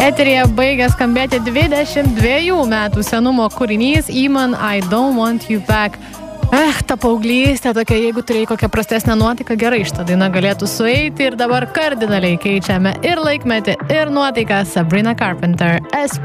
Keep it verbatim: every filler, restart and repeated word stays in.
Eteryje baigė skambėti dvidešimt dviejų metų senumo kūrinys Iman I Don't Want You Back. Eh, ta paauglystė tokia, jeigu turėjai kokią prastesnę nuotaiką, gerai šitą dainą galėtų sueiti ir dabar kardinaliai keičiame ir laikmetį, ir nuotaiką. Sabrina Carpenter.